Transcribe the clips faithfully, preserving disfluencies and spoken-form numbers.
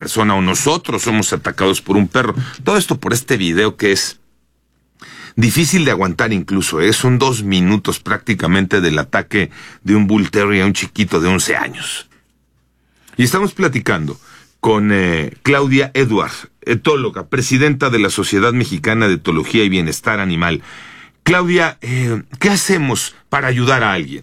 persona o nosotros somos atacados por un perro. Todo esto por este video que es difícil de aguantar incluso, ¿eh? Son dos minutos prácticamente del ataque de un Bull Terrier a un chiquito de once años. Y estamos platicando con eh, Claudia Edward, etóloga, presidenta de la Sociedad Mexicana de Etología y Bienestar Animal. Claudia, eh, ¿qué hacemos para ayudar a alguien?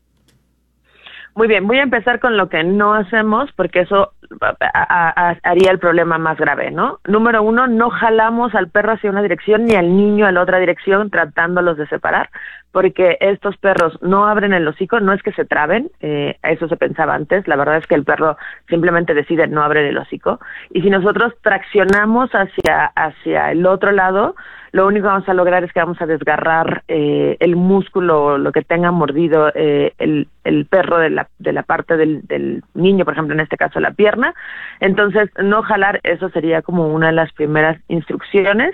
Muy bien, voy a empezar con lo que no hacemos, porque eso a, a, haría el problema más grave, ¿no? Número uno, no jalamos al perro hacia una dirección ni al niño a la otra dirección tratándolos de separar, porque estos perros no abren el hocico, no es que se traben, eh, eso se pensaba antes, la verdad es que el perro simplemente decide no abrir el hocico, y si nosotros traccionamos hacia, hacia el otro lado, lo único que vamos a lograr es que vamos a desgarrar eh, el músculo, lo que tenga mordido eh, el, el perro de la, de la parte del, del niño, por ejemplo, en este caso la pierna. Entonces, no jalar, eso sería como una de las primeras instrucciones.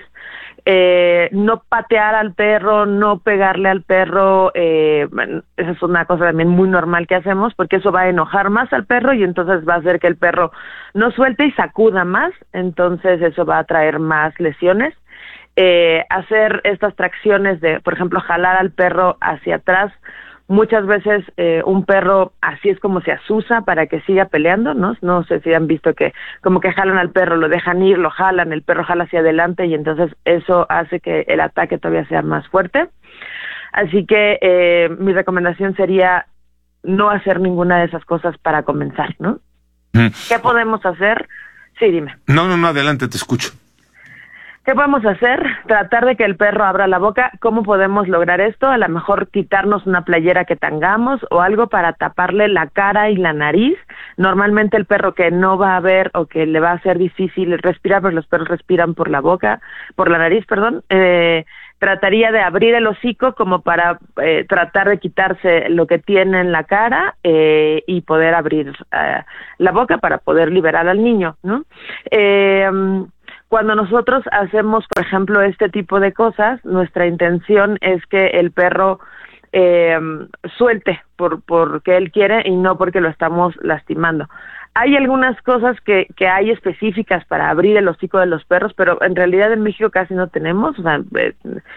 Eh, no patear al perro, no pegarle al perro, eh, esa es una cosa también muy normal que hacemos, porque eso va a enojar más al perro y entonces va a hacer que el perro no suelte y sacuda más, entonces eso va a traer más lesiones. Eh, hacer estas tracciones de, por ejemplo, jalar al perro hacia atrás, muchas veces eh, un perro así es como se asusa para que siga peleando, ¿no? No sé si han visto que como que jalan al perro, lo dejan ir, lo jalan, el perro jala hacia adelante y entonces eso hace que el ataque todavía sea más fuerte. Así que eh, mi recomendación sería no hacer ninguna de esas cosas para comenzar, ¿no? Mm. ¿Qué podemos hacer? Sí, dime. No, no, no, adelante, te escucho. ¿Qué podemos hacer? Tratar de que el perro abra la boca. ¿Cómo podemos lograr esto? A lo mejor quitarnos una playera que tengamos o algo para taparle la cara y la nariz. Normalmente el perro que no va a ver o que le va a ser difícil respirar, porque los perros respiran por la boca, por la nariz, perdón, eh, trataría de abrir el hocico como para eh, tratar de quitarse lo que tiene en la cara eh, y poder abrir eh, la boca para poder liberar al niño, ¿no? Eh, Cuando nosotros hacemos, por ejemplo, este tipo de cosas, nuestra intención es que el perro eh, suelte por porque él quiere y no porque lo estamos lastimando. Hay algunas cosas que, que hay específicas para abrir el hocico de los perros, pero en realidad en México casi no tenemos, o sea, eh,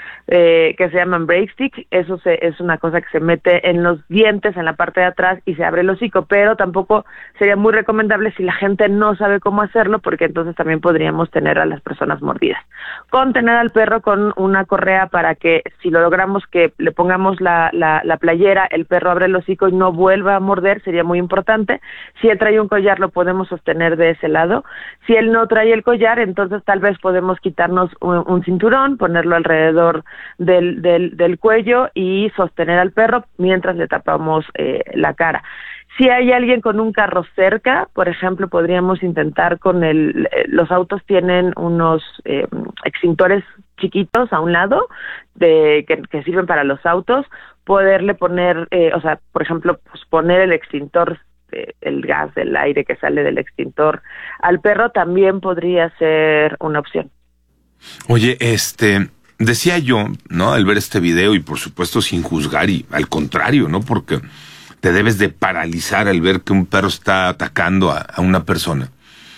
eh, que se llaman break stick. Eso se, es una cosa que se mete en los dientes, en la parte de atrás, y se abre el hocico, pero tampoco sería muy recomendable si la gente no sabe cómo hacerlo, porque entonces también podríamos tener a las personas mordidas. Contener al perro con una correa para que, si lo logramos que le pongamos la, la, la playera, el perro abre el hocico y no vuelva a morder, sería muy importante. Si él trae un collar, lo podemos sostener de ese lado. Si él no trae el collar, entonces tal vez podemos quitarnos un, un cinturón, ponerlo alrededor del, del, del cuello y sostener al perro mientras le tapamos eh, la cara. Si hay alguien con un carro cerca, por ejemplo, podríamos intentar con el, los autos tienen unos eh, extintores chiquitos a un lado de que, que sirven para los autos, poderle poner, eh, o sea, por ejemplo, pues poner el extintor, el gas del aire que sale del extintor al perro también podría ser una opción. Oye, este, decía yo, ¿no? Al ver este video y por supuesto sin juzgar y al contrario, ¿no? Porque te debes de paralizar al ver que un perro está atacando a, a una persona.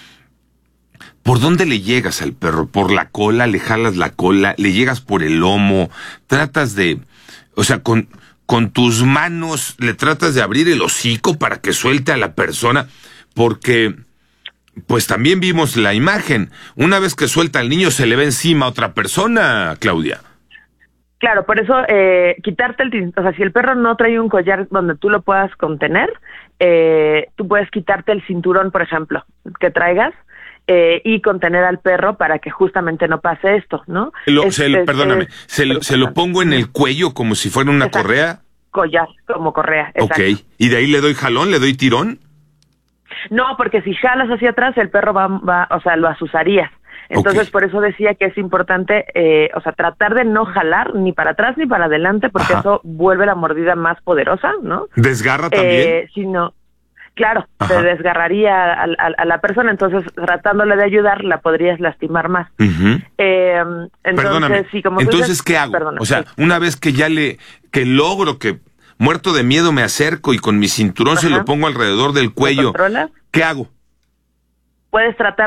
¿Por dónde le llegas al perro? ¿Por la cola? ¿Le jalas la cola? ¿Le llegas por el lomo? Tratas de, o sea, con con tus manos le tratas de abrir el hocico para que suelte a la persona, porque pues también vimos la imagen. Una vez que suelta al niño se le ve encima a otra persona, Claudia. Claro, por eso eh, quitarte el, o sea, si el perro no trae un collar donde tú lo puedas contener, eh, tú puedes quitarte el cinturón, por ejemplo, que traigas. Eh, y contener al perro para que justamente no pase esto, ¿no? Lo, es, se, es, perdóname, es, se, lo, ¿se lo pongo en el cuello como si fuera una exacto. correa? Collar, como correa, exacto. Ok, ¿y de ahí le doy jalón, le doy tirón? No, porque si jalas hacia atrás, el perro va, va o sea, lo asusarías. Entonces, okay. Por eso decía que es importante, eh, o sea, tratar de no jalar ni para atrás ni para adelante, porque Ajá. eso vuelve la mordida más poderosa, ¿no? ¿Desgarra también? Eh, si no... Claro, Ajá. te desgarraría a, a, a la persona, entonces tratándole de ayudar la podrías lastimar más. Uh-huh. eh, entonces, Perdóname, sí, como entonces dices, ¿qué hago? Perdona, o sea, sí. una vez que ya le, que logro que muerto de miedo me acerco y con mi cinturón Ajá. se lo pongo alrededor del cuello, ¿qué hago? Puedes tratar